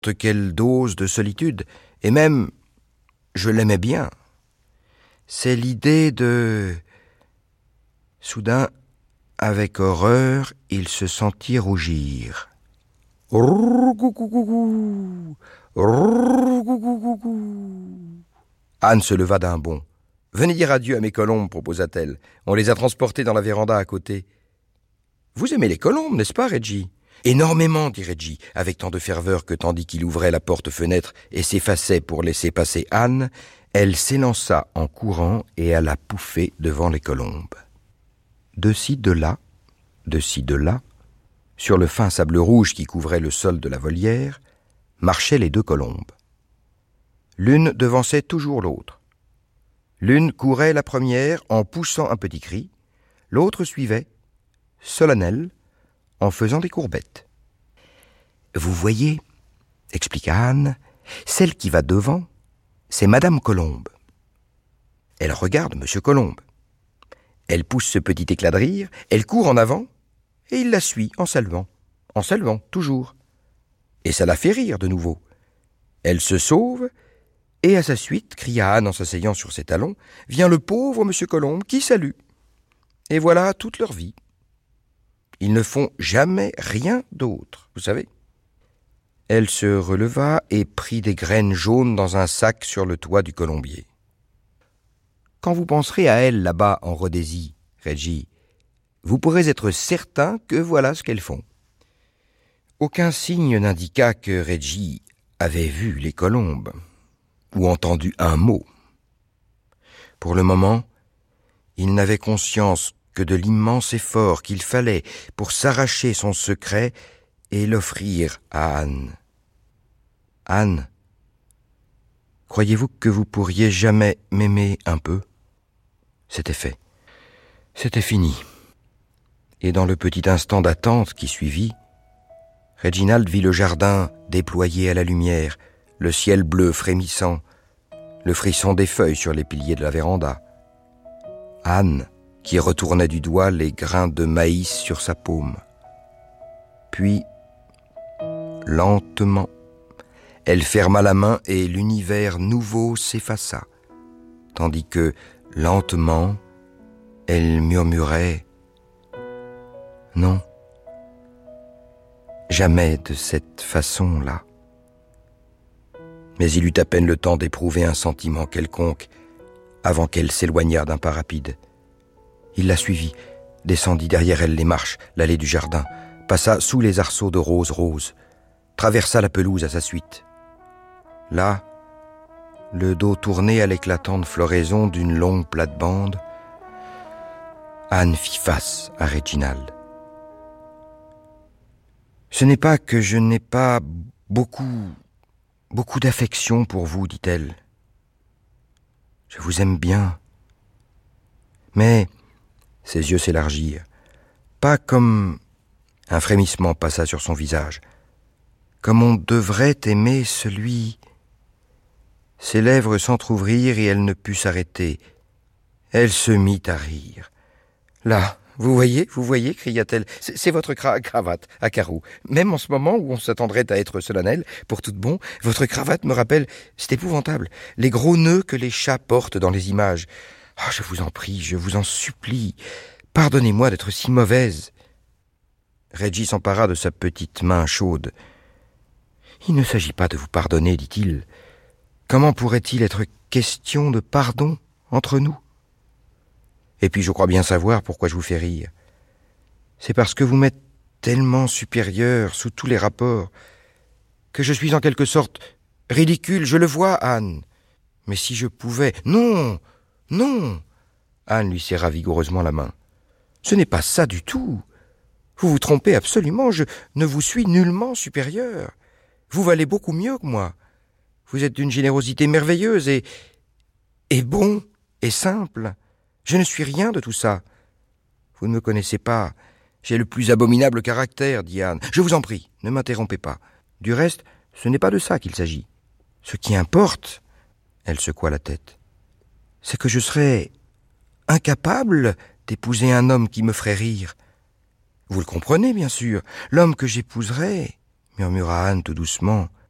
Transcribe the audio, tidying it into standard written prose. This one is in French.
quelle dose de solitude, et même, je l'aimais bien. C'est l'idée de... Soudain, avec horreur, il se sentit rougir. Anne se leva d'un bond. « Venez dire adieu à mes colombes, proposa-t-elle. On les a transportées dans la véranda à côté. »« Vous aimez les colombes, n'est-ce pas, Reggie ?»« Énormément, dit Reggie, avec tant de ferveur que tandis qu'il ouvrait la porte-fenêtre et s'effaçait pour laisser passer Anne, elle s'élança en courant et alla pouffer devant les colombes. De ci, de là, sur le fin sable rouge qui couvrait le sol de la volière, marchaient les deux colombes. L'une devançait toujours l'autre. L'une courait la première en poussant un petit cri, l'autre suivait, solennelle, en faisant des courbettes. « Vous voyez, expliqua Anne, celle qui va devant, c'est Madame Colombe. Elle regarde Monsieur Colombe. Elle pousse ce petit éclat de rire, elle court en avant, et il la suit en saluant, toujours. Et ça la fait rire de nouveau. Elle se sauve, et à sa suite, cria Anne en s'asseyant sur ses talons, vient le pauvre Monsieur Colombe qui salue. Et voilà toute leur vie. Ils ne font jamais rien d'autre, vous savez. Elle se releva et prit des graines jaunes dans un sac sur le toit du colombier. Quand vous penserez à elle là-bas en Rhodésie, Reggie, vous pourrez être certain que voilà ce qu'elles font. Aucun signe n'indiqua que Reggie avait vu les colombes ou entendu un mot. Pour le moment, il n'avait conscience que de l'immense effort qu'il fallait pour s'arracher son secret et l'offrir à Anne. « Anne, croyez-vous que vous pourriez jamais m'aimer un peu ?» C'était fait. C'était fini. Et dans le petit instant d'attente qui suivit, Reginald vit le jardin déployé à la lumière, le ciel bleu frémissant, le frisson des feuilles sur les piliers de la véranda. Anne, qui retournait du doigt les grains de maïs sur sa paume. Puis, lentement, elle ferma la main et l'univers nouveau s'effaça, tandis que, lentement, elle murmurait « Non, jamais de cette façon-là. » Mais il eut à peine le temps d'éprouver un sentiment quelconque avant qu'elle s'éloignât d'un pas rapide. Il la suivit, descendit derrière elle les marches, l'allée du jardin, passa sous les arceaux de roses, traversa la pelouse à sa suite. Là, le dos tourné à l'éclatante floraison d'une longue plate-bande, Anne fit face à Reginald. « Ce n'est pas que je n'ai pas beaucoup d'affection pour vous, dit-elle. Je vous aime bien. Mais... » Ses yeux s'élargirent. Pas comme... Un frémissement passa sur son visage. Comme on devrait aimer celui... Ses lèvres s'entr'ouvrirent et elle ne put s'arrêter. Elle se mit à rire. « Là, vous voyez, cria-t-elle, c'est votre cravate à carreaux. Même en ce moment où on s'attendrait à être solennel, pour tout bon, votre cravate me rappelle, c'est épouvantable, les gros nœuds que les chats portent dans les images. Oh, je vous en prie, je vous en supplie, pardonnez-moi d'être si mauvaise. » Reggie s'empara de sa petite main chaude. « Il ne s'agit pas de vous pardonner, dit-il. Comment pourrait-il être question de pardon entre nous ? Et puis je crois bien savoir pourquoi je vous fais rire. C'est parce que vous m'êtes tellement supérieure sous tous les rapports que je suis en quelque sorte ridicule, je le vois, Anne. Mais si je pouvais... Non ! Anne lui serra vigoureusement la main. Ce n'est pas ça du tout. Vous vous trompez absolument, je ne vous suis nullement supérieur. Vous valez beaucoup mieux que moi. Vous êtes d'une générosité merveilleuse et bon et simple. Je ne suis rien de tout ça. Vous ne me connaissez pas. J'ai le plus abominable caractère, dit Anne. Je vous en prie, ne m'interrompez pas. Du reste, ce n'est pas de ça qu'il s'agit. Ce qui importe, elle secoua la tête, c'est que je serais incapable d'épouser un homme qui me ferait rire. Vous le comprenez, bien sûr. L'homme que j'épouserais, murmura Anne tout doucement,